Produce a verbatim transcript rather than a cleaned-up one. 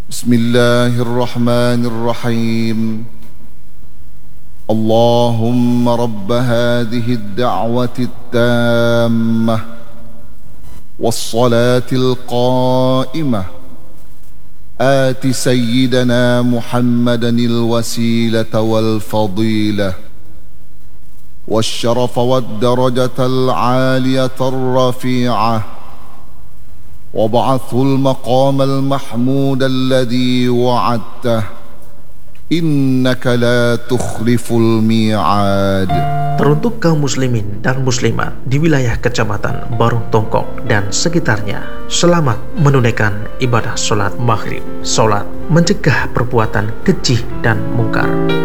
بسم الله الرحمن الرحيم. اللهم رب هذه الدعوة التامة والصلاة القائمة آت سيدنا محمدا الوسيلة والفضيلة والشرف والدرجة العالية الرفيعة وابعثه المقام المحمود الذي وعدته إنك لا تخلف الميعاد. Teruntuk kaum muslimin dan muslimat di wilayah Kecamatan Barung Tongkok dan sekitarnya, selamat menunaikan ibadah sholat maghrib. Sholat mencegah perbuatan keji dan mungkar.